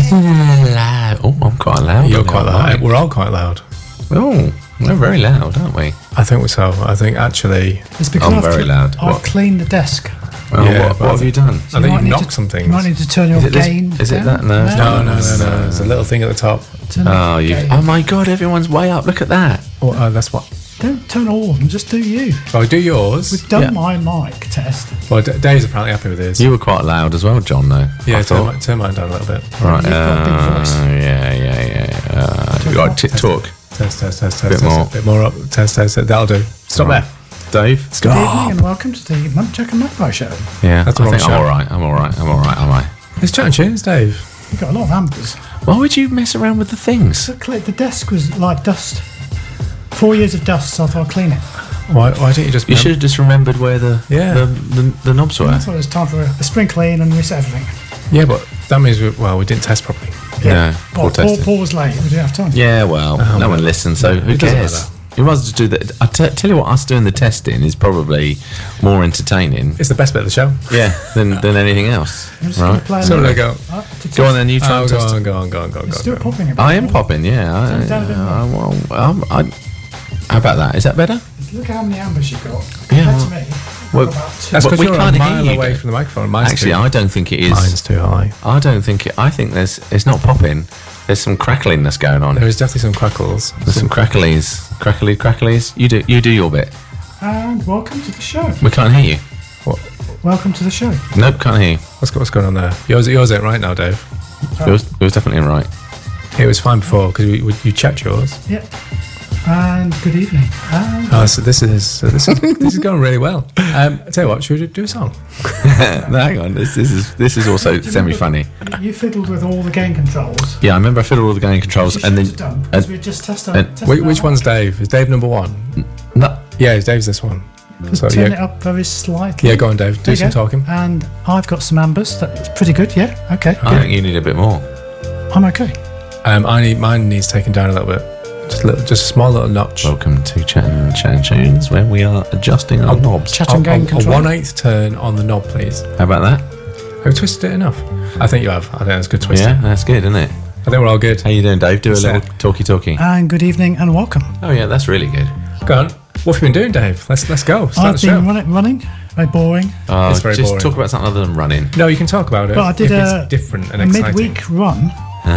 loud. Oh, I'm quite loud. You're quite loud. We're all quite loud. Oh, we're very loud, aren't we? I think so. I think actually... It's because I'm very loud. I've What? cleaned the desk. Well, Yeah, what but have you done? I think might you need knocked to- some things. You might need to turn your Is it this- gain is it down. that? No, it's No. There's a little thing at the top. Turn Oh, your you! gain. Oh my God! Everyone's way up. Look at that. Oh, that's what... Don't turn all of them, just do you. So I do yours. We've done Yeah. my mic test. Well, Dave's apparently happy with his. You were quite loud as well, John. Though. Yeah, I thought. turn mine down a little bit. Right. You've got a big voice. Yeah. Right. Talk. Test. Bit more. A bit more up. Test. That'll do. Stop Right. there. Dave. Good evening and welcome to the Muntjac and Magpie Show. Yeah. That's the I wrong think I'm show. all right. I'm all right. Am I? It's chatting tunes, Dave. We've got a lot of ambers. Why would you mess around with the things? So the desk was like dust. 4 years of dust, so I thought I'd clean it. Why don't you just... You should have just remembered where the knobs were. I thought it was time for a spring clean and reset everything. Yeah, but that means we didn't test properly. No, poor Well, testing. Paul was late. We didn't have time. Yeah, well, no one listens, so who It doesn't cares? matter. You might as well just do that. I tell you what, us doing the testing is probably more entertaining. It's the best bit of the show. Yeah, than anything else. I'm just going to Right. play a So little there you go. up to Go on test. then, you try and test. Go on. It's still popping a bit. I am popping, yeah. Turn it down a bit more. How about that? Is that better? Look how many ambers you've got. Yeah, Compared well- to me. Well, About two. That's But because we you're a can't hear mile you, away Dave. from the microphone. Mine's Actually, too, I don't think it is. mine's too high. I don't think it. I think it's not popping. There's some crackliness going on. There is definitely some crackles. There's some cracklies. You do your bit. And welcome to the show. We can't hear you. Welcome to the show. Nope, can't hear you. What's going on there? Yours ain't right now, Dave. It was definitely right. It was fine before because you checked yours. Yep. And good evening. And Oh, so this is going really well. I tell you what, should we do a song? No, hang on. This is also semi-funny. you fiddled with all the gain controls. Yeah, I remember I fiddled all the gain controls, You and then should have done, because we just tested. Which one's Dave? Is Dave number one? no, Yeah, Dave's this one. So Turn it yeah, up very slightly. yeah, go on, Dave. There Do you some go. talking. And I've got some ambers. That's pretty good. Yeah. Okay. I think you need a bit more. I'm okay. Mine needs taken down a little bit. Just a small little notch. Welcome to Chatting Tunes, where we are adjusting our knobs. Chat and gain A control. 1/8 turn on the knob, please. How about that? Have you twisted it enough? I think you have. I think that's good twisting. Yeah, that's good, isn't it? I think we're all good. How you doing, Dave? Do a Set. little talky. And good evening and welcome. Oh yeah, that's really good. Go on. What have you been doing, Dave? Let's go. Start I've the show. been running. Very boring. Oh, It's very just boring. talk about something other than running. No, you can talk about it. Well, I did if a, it's different and a exciting. midweek run,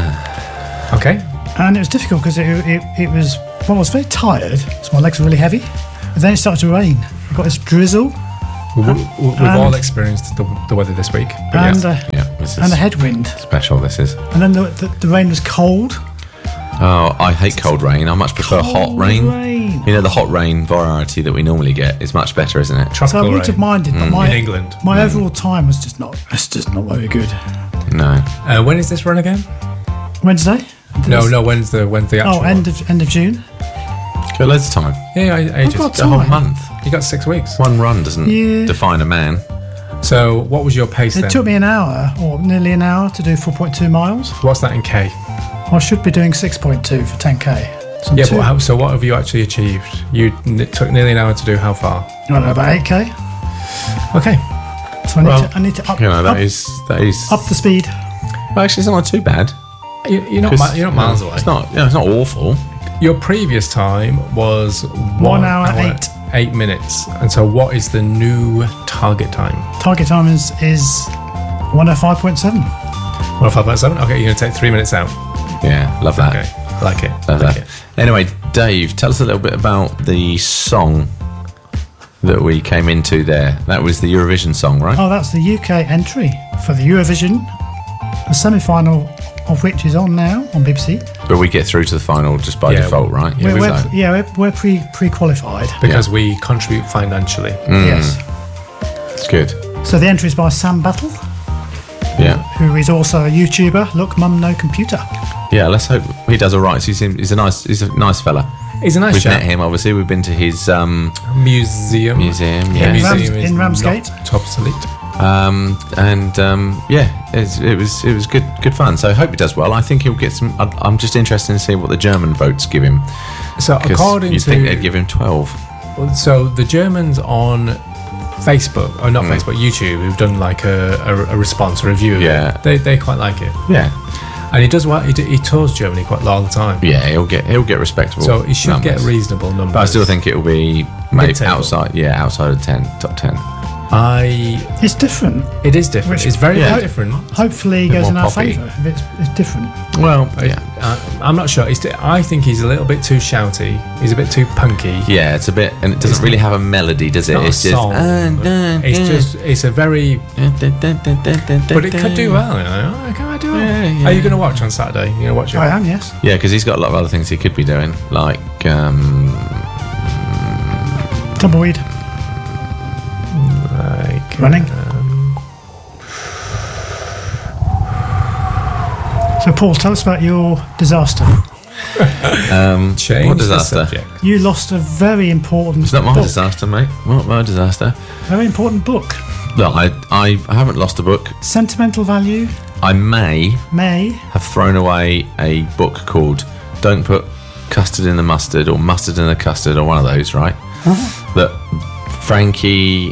Okay. and it was difficult because it was. Well, I was very tired, so my legs were really heavy. And then it started to rain. I got this drizzle We've And- all experienced the weather this week. But and yes. Yeah, this and a is headwind. special. This is. And then the rain was cold. Oh, I hate cold rain. I much prefer hot Cold rain. You know, the hot rain variety that we normally get is much better, isn't it? So I Tropical would have rain minded, but in England. my overall time was just not. It's just not very good. No. When is this run again? Wednesday. No. When's the actual? Oh, end of June. Got loads of time. Yeah, ages. got A whole time. month. You got 6 weeks. One run doesn't Yeah. define a man. So, what was your pace It then? took me an hour or nearly an hour to do 4.2 miles. What's that in K? I should be doing 6.2 for 10k. So Yeah, but so what have you actually achieved? It took nearly an hour to do how far? I don't know, about 8k. Okay. So Well, I need to up, You know, that up, is up the speed. Well, actually, it's not too bad. You're not 'Cause, you're not miles away. It's not. Yeah, it's not awful. Your previous time was 1 hour, 8 minutes. And so, what is the new target time? Target time is 105.7. 105.7. Okay, you're going to take 3 minutes out. Yeah, love that. Okay, like it. Love like that. it. Anyway, Dave, tell us a little bit about the song that we came into there. That was the Eurovision song, right? Oh, that's the UK entry for the Eurovision, the semi-final of which is on now on BBC. But we get through to the final just by Yeah, default, right? We're pre-qualified. Because we contribute financially. Yes. It's good. So the entry is by Sam Battle, Yeah. who is also a YouTuber. Look, Mum, No Computer. Yeah, let's hope he does all right. He's a nice fella. He's a nice We've chap. met him, obviously. We've been to his Museum. museum. Yeah, Yeah. museum is in Ramsgate. not obsolete. It was good fun. So I hope he does well. I think he'll get some. I'm just interested in seeing what the German votes give him. So, 'Cause according you'd to think they'd give him 12. So the Germans on Facebook, or not Facebook, YouTube, who've done like a response, a review of Yeah. it, they quite like it. Yeah. And he does well. He tours Germany quite a lot of the time. Yeah, he'll get respectable. So he should numbers. get reasonable numbers. But I still think it will be maybe Mid-table. outside of 10, top 10. It's different. It is different. Which- It's very, Yeah. very different. Hopefully, he Bit goes in more our poppy. favour if it's different. Well, yeah. I'm not sure. I think he's a little bit too shouty. He's a bit too punky. Yeah, it's a bit, and it doesn't really have a melody, does it? Not a It's song. It's a very. But it could do well. You know? It could do well. Yeah. Are you going to watch on Saturday? You going to watch it? I am, yes. Yeah, because he's got a lot of other things he could be doing, like Tumbleweed. Like, Running. So, Paul, tell us about your disaster. change what the disaster? subject. You lost a very important It's not my book. disaster, mate. What my disaster? Very important book. Look, I haven't lost a book. Sentimental value I may may. have thrown away a book called "Don't Put Custard in the Mustard" or "Mustard in the Custard" or one of those, right? That Frankie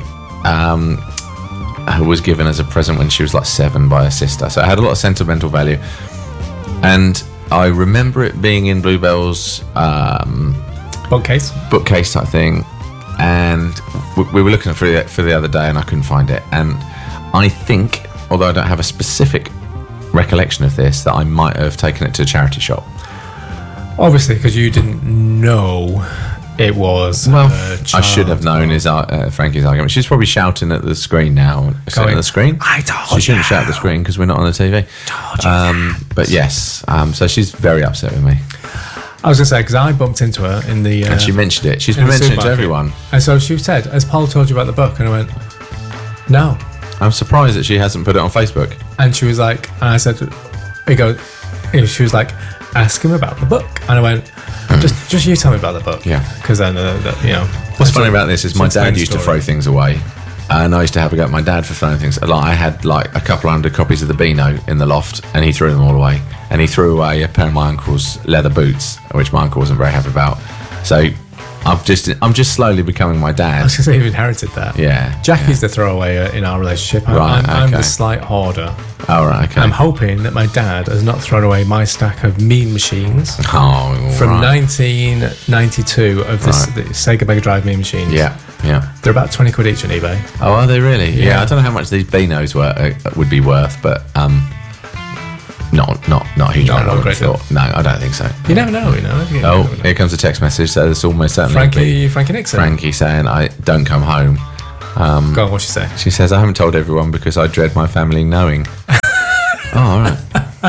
was given as a present when she was like 7 by her sister. So it had a lot of sentimental value, and I remember it being in Bluebell's Bookcase. bookcase type thing, and we were looking for the other day, and I couldn't find it. And I think, although I don't have a specific recollection of this, that I might have taken it to a charity shop. Obviously, because you didn't know it was. Well, a I should have known child's his Frankie's argument. She's probably shouting at the screen now. Shouting at the screen. I told She shouldn't you. shout at the screen because we're not on the TV. But yes, so she's very upset with me, I was going to say, because I bumped into her in the. and she mentioned it. She's in been the mentioning it to supermarket. everyone. And so she said, "Has Paul told you about the book?" And I went, "No." I'm surprised that she hasn't put it on Facebook. And she was like, and I said, she was like, "Ask him about the book." And I went, just you tell me about the book. Yeah. Because then, you know. What's funny about this is my it's a dad main used to story. throw things away, and I used to have a go at my dad for throwing things. Like I had like a couple hundred copies of the Beano in the loft, and he threw them all away. And he threw away a pair of my uncle's leather boots, which my uncle wasn't very happy about. So I'm just slowly becoming my I dad. was going to say, you've inherited that. Yeah. Jackie's the throwaway in our relationship. I'm okay. the slight hoarder. All right. Okay. I'm hoping that my dad has not thrown away my stack of Mean Machines Oh, from right. 1992 of this, the Sega Mega Drive Mean Machines. Yeah. Yeah. They're about 20 quid each on eBay. Oh, are they really? Yeah. Yeah. I don't know how much these Beanos would be worth, but not a huge Not amount. I would great have thought. No, I don't think so. You never know, you know. You Oh, never know. here comes a text message. So it's almost certainly Frankie Nixon. Frankie saying, "I don't come home." Go on, what'd she say? She says, "I haven't told everyone because I dread my family knowing." Oh, all right.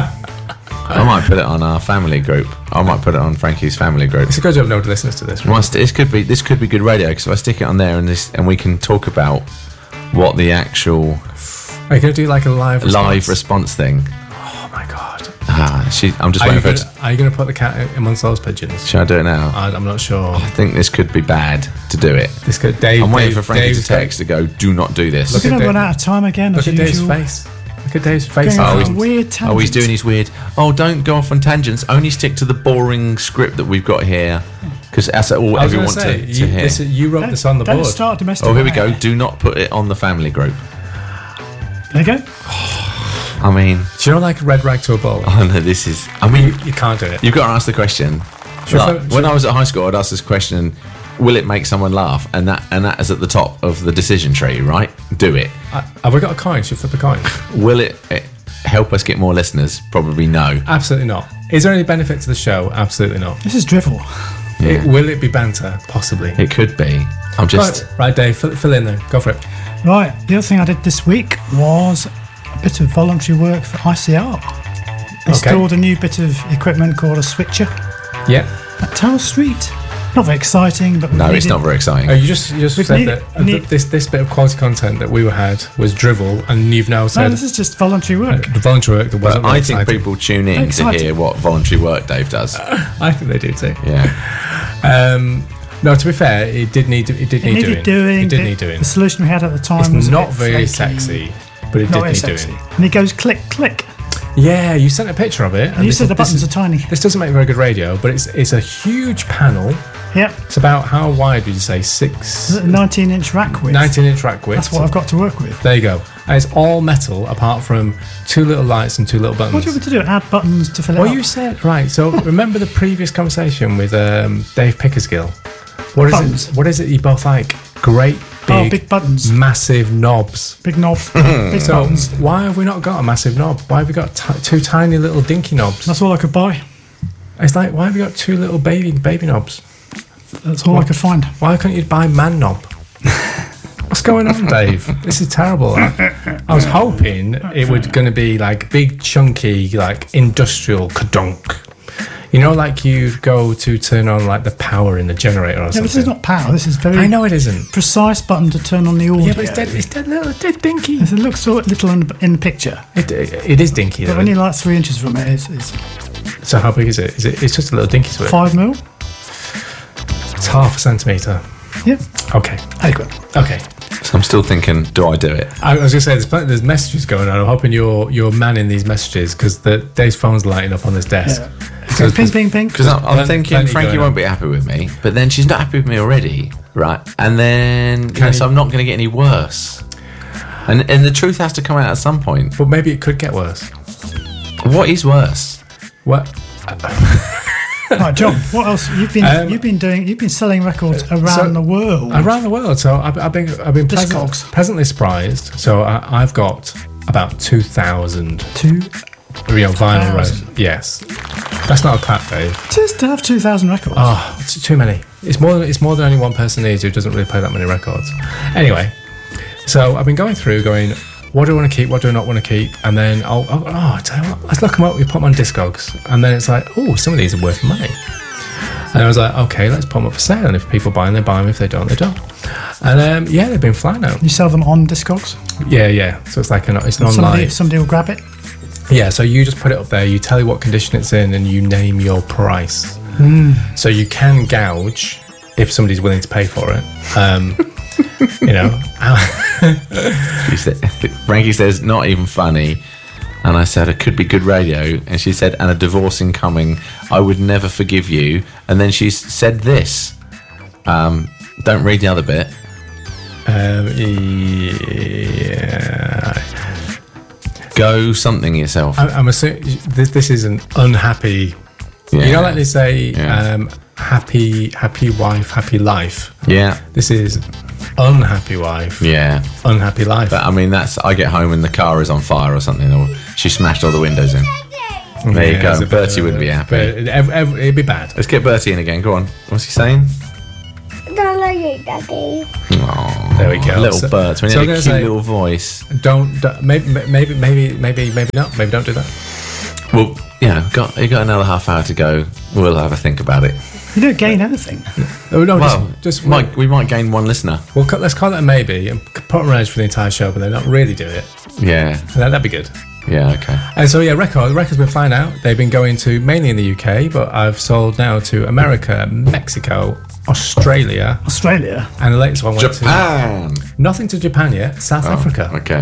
I might put it on our family group. I might put it on Frankie's family group. It's a good job nobody listens to this. Right? This could be good radio because if I stick it on there and we can talk about what the actual Are you going to do like a live response thing. Oh my god. I'm just Are waiting you for gonna, it. are you going to put the cat amongst those pigeons? Should I do it now? I'm not sure. I think this could be bad to do it. This could Dave. I'm waiting Dave- for Frankie Dave's to text to go, "Do not do this." Look We're going at to run Dave- out of time again, as Look at Dave's usual. face. Look at Dave's face. Going Oh, off he's- on weird tangents. Oh, he's doing his weird. Oh, don't go off on tangents. Only stick to the boring script that we've got here, because that's all I was everyone going to say, hear. you wrote this on the Don't board. start domestic. Oh, here we go. violence. Do not put it on the family group. There you go. I mean, Do you know like red rag to a bull? oh no, this is. I mean, You can't do it. you've got to ask the question. Sure, Like, sure. when I was at high school, I'd ask this question: will it make someone laugh? And that is at the top of the decision tree, right? Do it. Have we got a coin? Should we flip a coin? Will it help us get more listeners? Probably no. Absolutely not. Is there any benefit to the show? Absolutely not. This is drivel. Will it be banter? Possibly. It could be. I'm just. Right, Dave, fill in there. Go for it. Right, the other thing I did this week was a bit of voluntary work for ICR. Installed a new bit of equipment called a switcher Yeah. at Tower Street. Not very exciting, but we No, it's needed- not very exciting. Oh, you just We said need- that we need- this bit of quality content that we had was drivel, and you've now No, said this is just voluntary work. the voluntary work that wasn't. But very I think exciting. people tune in to Exciting. hear what voluntary work Dave does. I think they do too. Yeah. No, to be fair, it did need doing. It needed doing. It did the, need doing. The solution we had at the time It's was a not bit very flaky, sexy, but it Not did very need sexy. doing. And it goes click, click. Yeah, you sent a picture of it. And you said the buttons is, are tiny. This doesn't make very good radio, but it's a huge panel. Yep. It's about how wide would you say? 6, 19-inch rack width. 19-inch rack width. That's what I've got to work with. There you go. And it's all metal apart from 2 little lights and 2 little buttons. What do you want to do? Add buttons to fill it Well, up? you said, right, so remember the previous conversation with Dave Pickersgill? What is Buttons. it? What is it you both like? Great, big buttons. massive knobs. Big knobs. Big So buttons. why have we not got a massive knob? Why have we got 2 tiny little dinky knobs? That's all I could buy. It's like, why have we got 2 little baby knobs? That's all I could find. Why couldn't you buy man knob? What's going on, Dave? This is terrible. I was hoping it was going to be like big, chunky, like industrial kadunk. You know, like you go to turn on like the power in the generator or Yeah, something. but this is not power. This is very I know it isn't. precise button to turn on the audio. Yeah, but it's dead little, dead dinky. It looks so little in the picture. It is dinky. But Though. when you're like 3 inches from it, it's So how big is it? It's just a little dinky to it. 5 mil. It's half a centimetre. Yeah, Okay. adequate. Okay. So I'm still thinking, do I do it? I was going to say, there's messages going on. I'm hoping you're manning these messages because Dave's phone's lighting up on this desk. Yeah. So Ping, ping, ping. Because I'm thinking plenty Frankie going won't on. be happy with me, but then she's not happy with me already, right? And then, Can so you- I'm not going to get any worse. And the truth has to come out at some point. But maybe it could get worse. What is worse? What? Right, John. What else? You've been selling records around the world. Around the world. So I've been Discogs. pleasantly surprised. So I've got about 2,000 Two. vinyl records. Yes. That's not a clap, Dave. Just to have 2,000 records. Oh, it's too many. It's more than only one person needs who doesn't really play that many records. Anyway, so I've been going, what do I want to keep, what do I not want to keep, and then I tell you what, let's look them up, we put them on Discogs, and then it's like, oh, some of these are worth money. And I was like, okay, let's put them up for sale, and if people buy them, they buy them, if they don't, they don't. And yeah, they've been flying out. You sell them on Discogs. Yeah, so it's like it's an online. Somebody will grab it. Yeah, so you just put it up there, you tell you what condition it's in, and you name your price. So you can gouge if somebody's willing to pay for it. You know. Frankie says, not even funny. And I said, it could be good radio. And she said, and a divorce incoming. I would never forgive you. And then she said this. Don't read the other bit. Yeah. Go something yourself. I'm assuming this is an unhappy. Yeah. You know, like they say, Yeah. happy wife, happy life. Yeah. This is unhappy wife, Yeah. unhappy life. But I mean, I get home and the car is on fire or something, or she smashed all the windows in. There you Yeah, go. it's a bit Bertie of wouldn't be a- happy. but it'd be bad. Let's get Bertie in again. Go on. What's he saying? Don't like it, Daddy. Oh, There we go. Little So- Bert. When so he I'm had a gonna cute say- little voice. Don't maybe not. Maybe don't do that. Well, you got another half hour to go. We'll have a think about it. You don't gain anything. Oh no, Well, just we might gain one listener. let's call it a maybe and put them on edge for the entire show, but then not really do it. Yeah. That'd be good. Yeah. Okay. And so yeah, records been flying out. They've been going to mainly in the UK, but I've sold now to America, Mexico, Australia, and the latest one went Japan. to nothing to Japan yet. South Africa, Okay.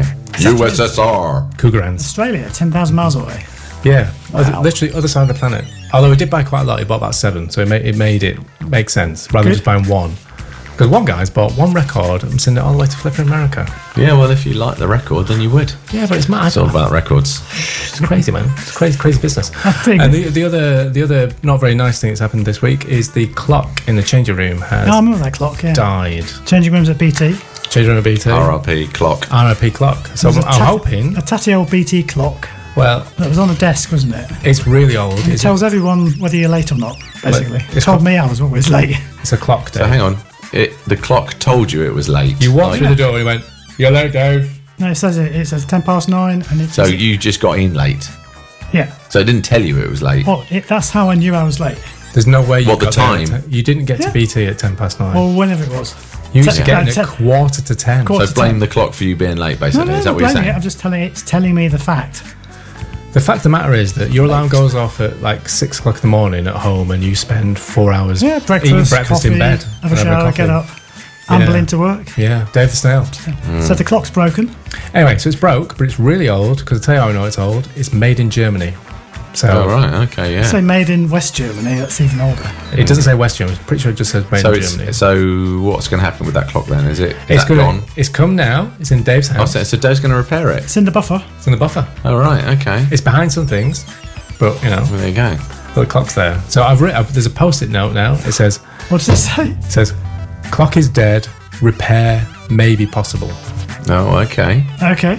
USSR. Cougarans. Australia, 10,000 miles away. Yeah, Wow. literally other side of the planet. Although we did buy quite a lot. He bought about 7, so it made it make sense rather than Good. just buying one. Because one guy's bought one record and sent it all the way to flipping America. Yeah. Well, if you like the record, then you would. Yeah, but it's mad. It's all about records. It's crazy, man. It's crazy business. pretty And the other not very nice thing that's happened this week is the clock in the changing room has Oh, I remember that clock, yeah. died. Changing rooms at BT. Changing room BT. RRP clock. RIP clock. So It was I'm hoping. a tatty old BT clock Well, that was on a desk, wasn't it? it's really old. It tells everyone whether you're late or not, basically. Well, It told me I was always late. It's a clock day. So hang on. The clock told you it was late. You walked through the door and he went, "You're late, Dave." No, it says 9:10, and it's So you just got in late. yeah. So it didn't tell you it was late. Well, that's how I knew I was late. There's no way you What, the got there at time? 10 You didn't get Yeah. to BT at 9:10. Well, whenever it was. You used to Yeah. get in Yeah. at 9:45. Quarter So to blame 10. the clock for you being late, No, basically. no, Is that I'm what you're blaming saying? it. I'm just it's telling me the fact. The fact of the matter is that your alarm goes off at like 6 o'clock in the morning at home, and you spend 4 hours Yeah, eating breakfast coffee, in bed, have a and having shower, coffee. get up, amble Yeah. into work. Yeah, Dave the Snail. So the clock's broken. Anyway, so it's broke, but it's really old. Because I tell you how I know it's old. It's made in Germany. So Oh, right. Okay, yeah. Say made in West Germany, that's even older. it doesn't say West Germany. I'm pretty sure it just says made So, in Germany. so what's going to happen with that clock then? Is it It's that gonna, gone? It's come now. It's in Dave's Oh, house. so Dave's going to repair it. It's in the buffer. It's in the buffer. Oh, right. Okay. It's behind some things, but you know, Well, there you go. the clock's there. So there's a post-it note now. It says, What does it say? "Clock is dead. Repair may be possible." Oh, okay. Okay.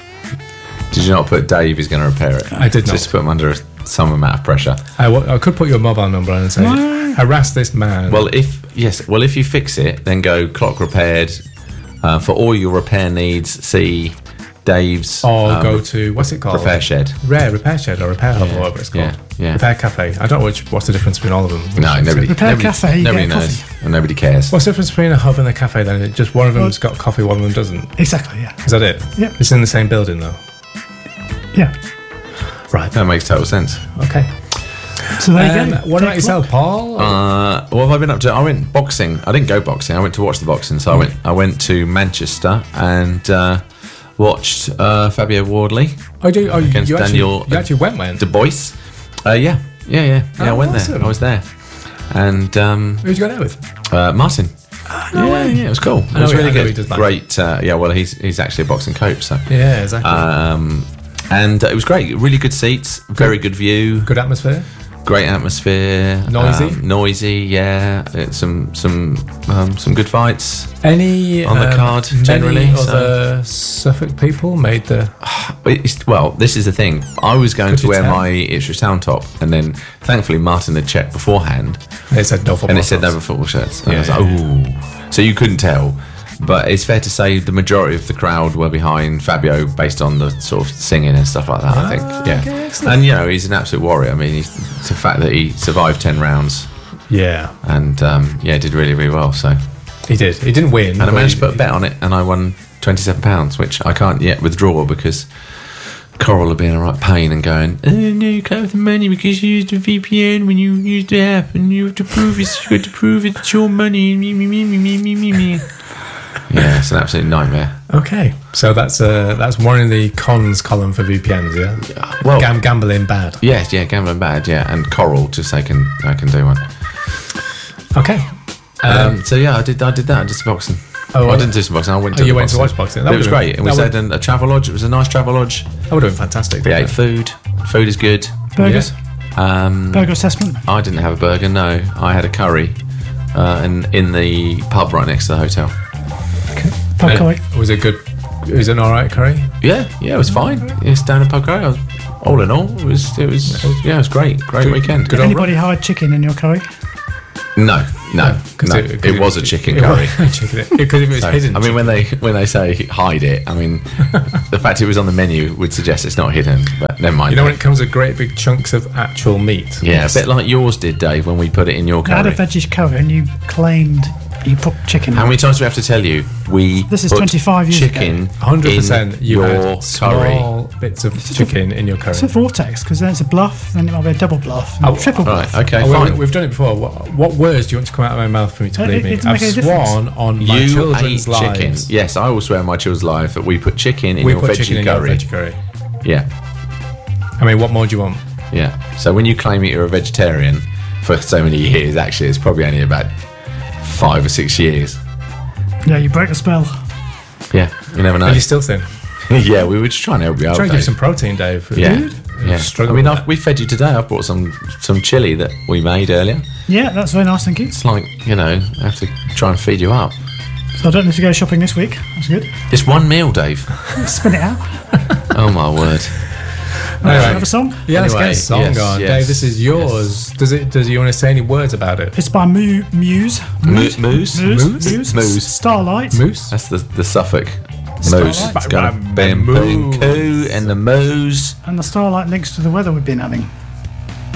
Did you not put Dave is going to repair it? I did not. Just put him under some amount of pressure. I could put your mobile number on and say, "Harass this man." Well, if you fix it, then go clock repaired. For all your repair needs, see Dave's. or go to what's it called? Repair shed. Repair shed or repair hub or whatever it's called. Yeah. Repair cafe. I don't know what's the difference between all of them. No, nobody. Repair nobody, cafe, you Nobody get knows, coffee. and nobody cares. What's the difference between a hub and a cafe then? Is it just one of them's got coffee, one of them doesn't? Exactly, yeah. Is that it? Yep. It's in the same building though. Yeah. Right. That makes total sense. Okay. So there you go. What Take about yourself, Paul? What have I been up to? I went boxing. I didn't go boxing. I went to watch the boxing. So I went to Manchester and watched Fabio Wardley against you Daniel actually went. Du Bois. Yeah. I went awesome. there. I was there, and Who'd you go there with? Martin. Yeah, it was cool. It was he- really I know he good. does that. Great. Well, he's actually a boxing coach, so. Yeah, exactly. And it was great. Really good seats. Very good view. Good atmosphere. Great atmosphere. Noisy? Noisy. Yeah. It's some good fights. Any On the card, many generally, so- other Suffolk people made the. Well, this is the thing. I was going Could to you wear tell? my Ipswich Town top, and then thankfully Martin had checked beforehand, They said no football. and it said shirts. no football shirts. And I was Yeah, like, ooh. So you couldn't tell. But it's fair to say the majority of the crowd were behind Fabio based on the sort of singing and stuff like that, I think. Yeah. okay, excellent. And, he's an absolute warrior. I mean, it's the fact that he survived 10 rounds Yeah, and, did really, really well. So, he did. He didn't win. and I but managed to he- put a bet on it, and I won £27, which I can't yet withdraw because Coral will be in a right pain and going, oh, no, you can't have the money because you used a VPN when you used the app and you have to prove it's your money. Me, me, me, me, me, me, me, me. Yeah, it's an absolute nightmare. Okay, so that's one in the cons column for VPNs. Yeah. Well, Gambling bad. yes, gambling bad, and Coral just I can do one. Okay. So yeah, I did that. I did some boxing. Oh, I didn't do some boxing. I went to you the went to boxing. watch boxing. It That was would've- great, and we that stayed in a travel lodge. It was a nice travel lodge. That would have been fantastic. We ate food. Food is good. Burgers. Um, Burger assessment. I didn't have a burger. No, I had a curry, in the pub right next to the hotel. Pub curry. Was it good? Was it an alright curry? Yeah, it was fine. Yeah, standard pub curry. All in all, it was great. Great weekend. good old Anybody hide chicken in your curry? No, Because it was a chicken curry. Because if it was hidden. I mean, when they say hide it, I mean, the fact it was on the menu would suggest it's not hidden. But never mind. you know when it comes with great big chunks of actual meat. Yeah, a bit like yours did, Dave, when we put it in your I had a curry. veggie curry and you claimed you put chicken. How many times do we have to tell you? This is put 25 years chicken 100%. in You your had curry. small bits of chicken in your curry. It's a vortex because then it's a bluff, then it might be a double bluff, and Oh, triple Right, bluff. okay, Oh, fine. we've done it before. What words do you want to come out of my mouth for me to believe me? It doesn't I've make any difference. sworn on my You ate children's chicken. lives. Yes, I will swear on my children's life that we put chicken in We your put veggie chicken in your curry. veggie curry. Yeah, I mean, what more do you want? yeah. So when you claim that you're a vegetarian for so many years, actually, it's probably only about 5 or 6 years. Yeah, you break the spell. Yeah, you never know. Are you still thin? Yeah, we were just trying to help you out. Try and give Dave. some protein, Dave. Yeah, Dude, yeah. struggle I mean, with that. we fed you today. I brought some chili that we made earlier. Yeah, that's very nice, thank you. It's like, I have to try and feed you up. So I don't need to go shopping this week. That's good. It's one meal, Dave. Spin it out. Oh my word. Anyway. Have a song? Yeah, let's get Anyway, a song yes, on. yes, Dave, this is yours. Does you want to say any words about it? It's by Muse. Moose? Muse. Starlight. Moose? That's the Suffolk. Starlight. Moose. It's got a bim, boom, coo, and the moose. And the starlight links to the weather we've been having.